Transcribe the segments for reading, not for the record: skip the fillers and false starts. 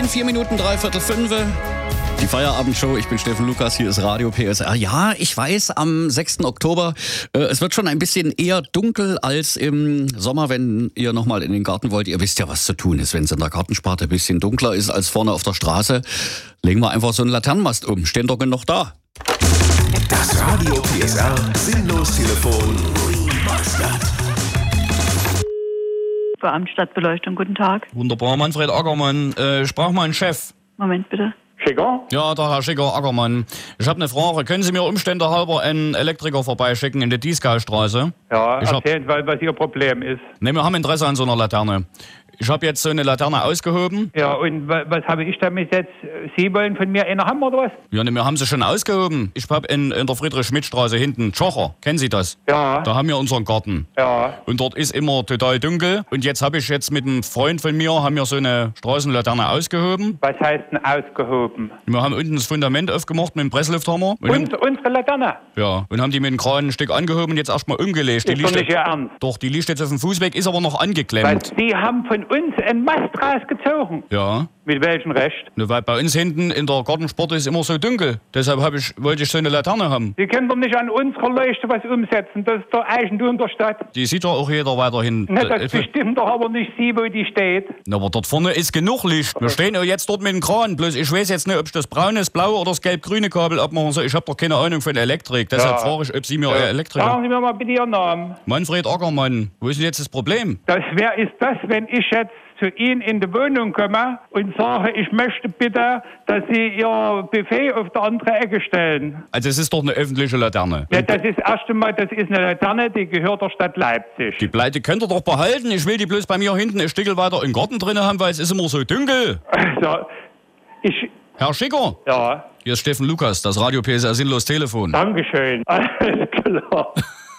4 Minuten, 3/4. Die Feierabendshow, ich bin Steffen Lukas, hier ist Radio PSR. Ja, ich weiß, am 6. Oktober, es wird schon ein bisschen eher dunkel als im Sommer, wenn ihr nochmal in den Garten wollt. Ihr wisst ja, was zu tun ist, wenn es in der Gartensparte ein bisschen dunkler ist als vorne auf der Straße. Legen wir einfach so einen Laternenmast um, stehen doch genug da. Das Radio PSR Sinnlos-Telefon Remastered. Beamt Stadtbeleuchtung, guten Tag. Wunderbar, Manfred Ackermann. Ich brauche mal einen Chef. Moment bitte. Schicker? Ja, der Herr Schicker Ackermann. Ich habe eine Frage. Können Sie mir Umstände halber einen Elektriker vorbeischicken in der Diesgalstraße? Ja, erzählen, was Ihr Problem ist. Ne, wir haben Interesse an so einer Laterne. Ich habe jetzt so eine Laterne ausgehoben. Ja, und was habe ich damit jetzt? Sie wollen von mir eine haben oder was? Ja, ne, wir haben sie schon ausgehoben. Ich habe in der Friedrich-Schmidt-Straße hinten, Tschocher, kennen Sie das? Ja. Da haben wir unseren Garten. Ja. Und dort ist immer total dunkel. Und jetzt habe ich mit einem Freund von mir, haben wir so eine Straßenlaterne ausgehoben. Was heißt denn ausgehoben? Wir haben unten das Fundament aufgemacht mit dem Presslufthammer. Unsere Laterne? Ja, und haben die mit dem Kran ein Stück angehoben und jetzt erstmal umgelegt. Ist doch nicht Ihr Ernst. Doch, die liegt jetzt auf dem Fußweg, ist aber noch angeklemmt. Weil Sie haben von uns einen Mast rausgezogen. Ja. Mit welchem Recht? Ne, weil bei uns hinten in der Gartensparte ist immer so dunkel. Deshalb wollte ich so eine Laterne haben. Sie können doch nicht an unserer Leuchte was umsetzen. Das ist doch Eigentum der Stadt. Die sieht ja auch jeder weiterhin. Ne, das bestimmt doch aber nicht Sie, wo die steht. Na, aber dort vorne ist genug Licht. Wir stehen ja jetzt dort mit dem Kran. Bloß ich weiß jetzt nicht, ob ich das braune, das blaue oder das gelb-grüne Kabel abmachen soll. Ich habe doch keine Ahnung von Elektrik. Deshalb frage ich, ob Sie mir Elektriker... Sagen Sie mir mal bitte Ihren Namen. Manfred Ackermann. Wo ist denn jetzt das Problem? Wer ist das, wenn ich jetzt zu Ihnen in die Wohnung komme und sage, ich möchte bitte, dass Sie Ihr Buffet auf der andere Ecke stellen? Also es ist doch eine öffentliche Laterne. Ja, das ist erst einmal, das ist eine Laterne, die gehört der Stadt Leipzig. Die Pleite könnt ihr doch behalten. Ich will die bloß bei mir hinten ein Stückel weiter im Garten drin haben, weil es ist immer so dunkel. Also, Herr Schicker? Ja. Hier ist Steffen Lukas, das Radio PSR Sinnlos-Telefon. Dankeschön. Alles klar.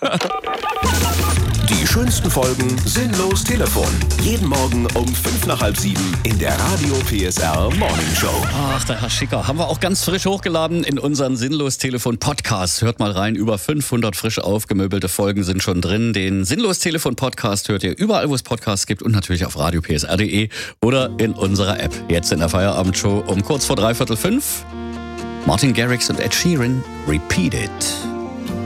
Die schönsten Folgen Sinnlos-Telefon. Jeden Morgen um 6:55 in der Radio PSR Morning Show. Ach, der Herr Schicker. Haben wir auch ganz frisch hochgeladen in unseren Sinnlos-Telefon-Podcast. Hört mal rein, über 500 frisch aufgemöbelte Folgen sind schon drin. Den Sinnlos-Telefon-Podcast hört ihr überall, wo es Podcasts gibt und natürlich auf radiopsr.de oder in unserer App. Jetzt in der Feierabendshow um kurz vor 4:45. Martin Garrix und Ed Sheeran, Repeat It.